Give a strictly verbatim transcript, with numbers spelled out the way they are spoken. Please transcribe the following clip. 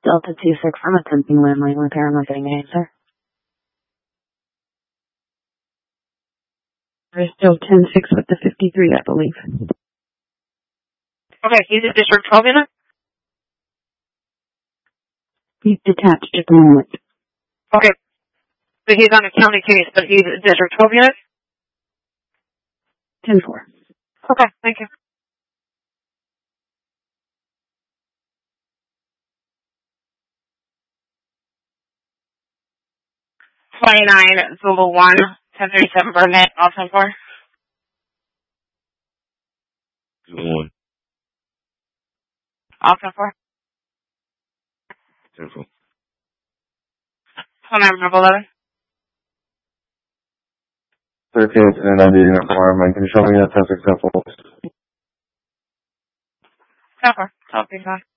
Delta two six, I'm attempting landline repair. I'm not getting an answer. There's still ten six with the fifty-three, I believe. Okay, he's at District twelve unit? He's detached at the moment. Okay. So he's on a county case, but he's at District twelve unit? ten four. Okay, thank you. twenty-nine Zulu one, ten thirty-seven Burnett, all ten four. Zulu one. All ten four. ten four. Phone number eleven. thirteenth and ninety uniform, and can you show me a ten six ten four? ten four. I'll be fine.